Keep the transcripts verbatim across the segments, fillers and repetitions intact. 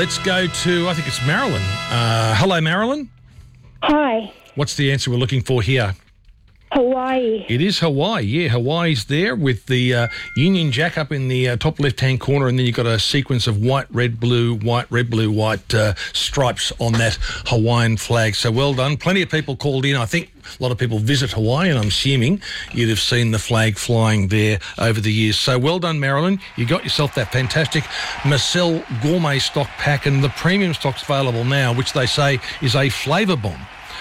Let's go to, I think it's Marilyn. Uh, hello, Marilyn. Hi. What's the answer we're looking for here? Hawaii. It is Hawaii, yeah. Hawaii's there with the uh, Union Jack up in the uh, top left-hand corner, and then you've got a sequence of white, red, blue, white, red, blue, white uh, stripes on that Hawaiian flag. So well done. Plenty of people called in. I think a lot of people visit Hawaii, and I'm assuming you'd have seen the flag flying there over the years. So well done, Marilyn. You got yourself that fantastic Marcel Gourmet stock pack, and the premium stock's available now, which they say is a flavour bomb.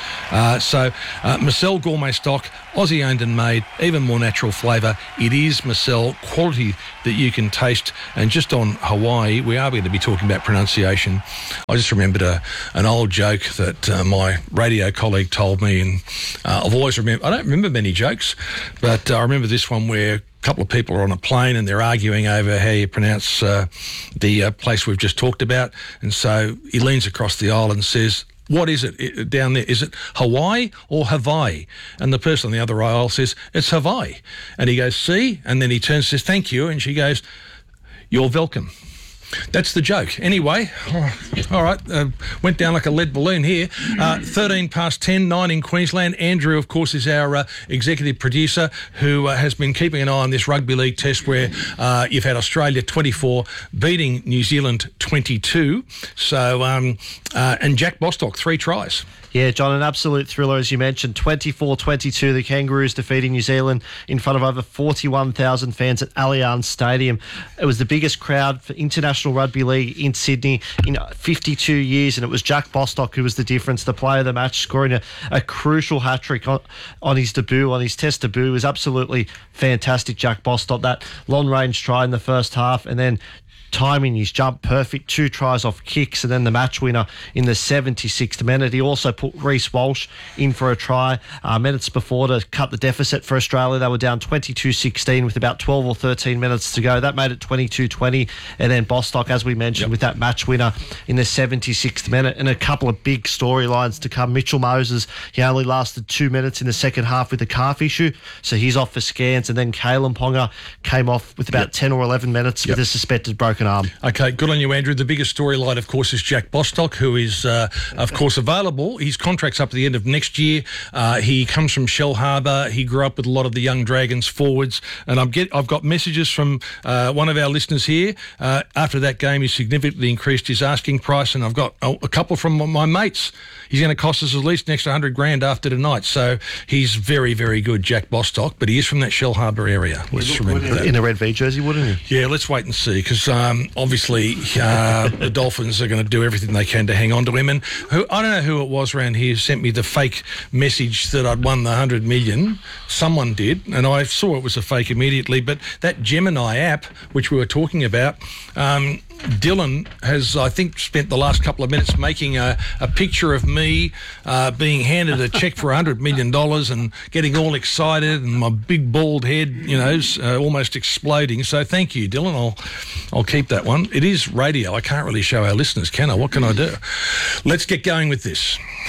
Uh, so, uh, Marcel Gourmet stock, Aussie owned and made, even more natural flavour. It is Marcel quality that you can taste. And just on Hawaii, we are going to be talking about pronunciation. I just remembered a, an old joke that uh, my radio colleague told me, and uh, I've always remembered. I don't remember many jokes, but uh, I remember this one where a couple of people are on a plane and they're arguing over how you pronounce uh, the uh, place we've just talked about. And so he leans across the aisle and says, "What is it down there? Is it Hawaii or Hawaii?" And the person on the other aisle says, "It's Hawaii." And he goes, "See?" And then he turns and says, "Thank you." And she goes, "You're welcome." That's the joke. Anyway, all right, uh, went down like a lead balloon here. Uh, thirteen past ten, nine in Queensland. Andrew, of course, is our uh, executive producer who uh, has been keeping an eye on this rugby league test where uh, you've had Australia twenty-four beating New Zealand twenty-two. So, um, uh, and Jack Bostock, three tries. Yeah, John, an absolute thriller, as you mentioned. twenty-four twenty-two, the Kangaroos defeating New Zealand in front of over forty-one thousand fans at Allianz Stadium. It was the biggest crowd for international rugby league in Sydney in fifty-two years, and it was Jack Bostock who was the difference, the player of the match, scoring a, a crucial hat-trick on, on his debut, on his test debut. It was absolutely fantastic, Jack Bostock. That long-range try in the first half, and then timing his jump perfect, two tries off kicks, and then the match winner in the seventy-sixth minute. He also put Reece Walsh in for a try uh, minutes before to cut the deficit for Australia. They were down twenty-two sixteen with about twelve or thirteen minutes to go. That made it twenty-two twenty, and then Bostock, as we mentioned, yep, with that match winner in the seventy-sixth minute. And a couple of big storylines to come. Mitchell Moses, he only lasted two minutes in the second half with a calf issue, so he's off for scans. And then Kalen Ponga came off with about yep. ten or eleven minutes yep. with a suspected broken arm. Okay, good on you, Andrew. The biggest storyline, of course, is Jack Bostock, who is, uh, of course, available. His contract's up at the end of next year. Uh, he comes from Shellharbour. He grew up with a lot of the young Dragons forwards. And I'm get, I've got messages from uh, one of our listeners here. Uh, after that game, he significantly increased his asking price. And I've got a, a couple from my mates. He's going to cost us at least an extra one hundred grand after tonight. So he's very, very good, Jack Bostock. But he is from that Shellharbour area. Let's remember that. In a red V jersey, wouldn't he? Yeah, let's wait and see, because um, obviously uh, the Dolphins are going to do everything they can to hang on to him. And who, I don't know who it was around here who sent me the fake message that I'd won the one hundred million. Someone did, and I saw it was a fake immediately. But that Gemini app, which we were talking about, um, Dylan has, I think, spent the last couple of minutes making a, a picture of me uh, being handed a cheque for one hundred million dollars and getting all excited, and my big bald head, you know, uh, almost exploding. So thank you, Dylan. I'll I'll keep that one. It is radio. I can't really show our listeners, can I? What can I do? Let's get going with this.